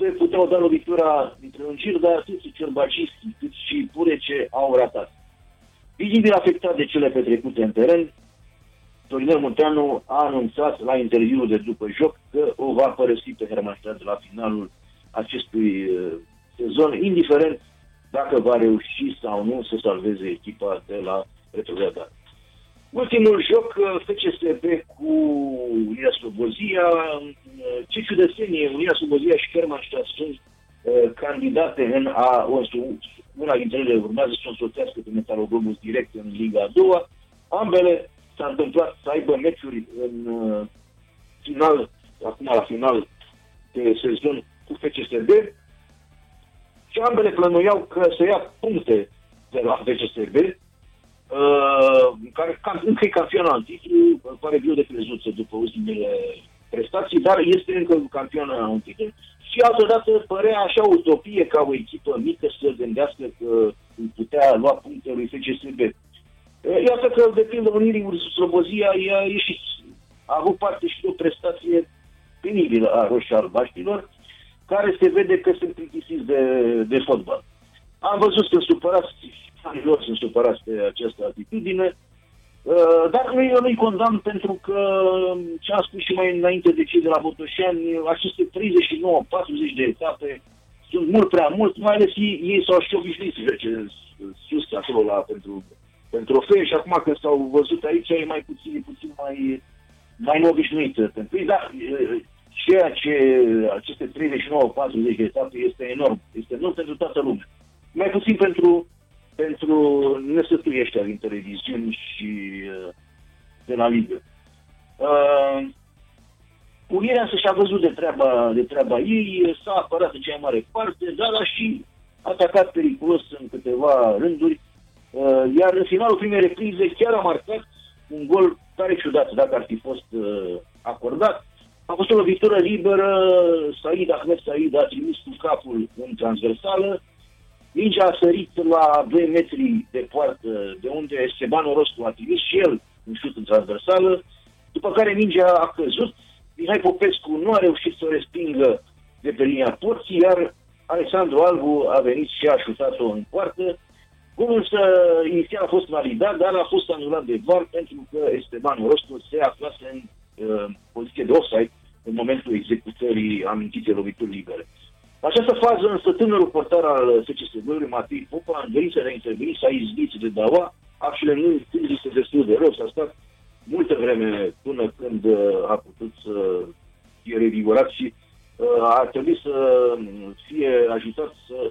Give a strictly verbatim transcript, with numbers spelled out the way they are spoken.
puteau da lovitura din prelungiri, dar atât și Ciorbacisti, cât și Purece au ratat. Vizibil afectat de cele petrecute în teren, Sorinel Munteanu a anunțat la interviul de după joc că o va părăsi pe Hermannstadt la finalul acestui uh, sezon, indiferent dacă va reuși sau nu să salveze echipa de la retrogradare. Ultimul joc, F C S B cu Unirea Slobozia. Ce ciudățenie, Unirea Slobozia și Hermannstadt sunt uh, candidate în a, una dintre ele urmează să o însoțească pe Metaloglobus direct în Liga a doua. Ambele s-a întâmplat să aibă meciuri în uh, final, acum la final de sezon cu F C S B și ambele plănuiau că să ia puncte de la F C S B, uh, care încă e campionat în titlu, pare greu de crezut după ultimele prestații, dar este încă campionat în titlu și altădată părea așa utopie ca o echipă mică să gândească că putea lua puncte lui F C S B. Iată că, de pildă, Unirii Slobozia a ieșit, a avut parte și de o prestație penibilă a roșii-albaștilor, care se vede că sunt plictisiți de, de fotbal. Am văzut să sunt supărați, lor sunt supărați pe această atitudine, dar eu nu-i condamn pentru că, ce am spus și mai înainte de cei de la Botoșani, aceste treizeci și nouă patruzeci de etape sunt mult prea mult, mai ales ei, ei s-au și obișnuit să joace sus acolo la, pentru, pentru trofee și acum că s-au văzut aici e mai puțin, e puțin mai, mai neobișnuit pentru ei, dar ceea ce aceste treizeci și nouă patruzeci de etape este enorm, este enorm pentru toată lumea. Mai puțin pentru pentru nesăturii ăștia din televiziuni și uh, de la Ligă. Uh, Unirea și-a văzut de treaba, de treaba ei, s-a apărat în cea mai mare parte, dar a și atacat periculos în câteva rânduri, uh, iar în finalul primei reprize chiar a marcat un gol tare ciudat, dacă ar fi fost uh, acordat. A fost o lovitură liberă, Said Ahmed Said a trimis cu capul în transversală, mingea a sărit la doi metri de poartă, de unde Esteban Oroscu a trimis și el un șut în transversală, după care mingea a căzut, Mihai Popescu nu a reușit să o respingă de pe linia porții, iar Alexandru Albu a venit și a șutat-o în poartă. Golul însă inițial a fost validat, dar a fost anulat de V A R pentru că Esteban Oroscu se aflase în uh, poziție de offside în momentul executării amintite lovituri libere. La această fază, însă, tânărul portar al F C S B-ului, Matei Popa, în dorința de a interveni, s-a izbit de Daua, acțiunea nu este destul de rău, s-a stat multă vreme până când a putut să fie revigorat și a trebuit să fie ajutat să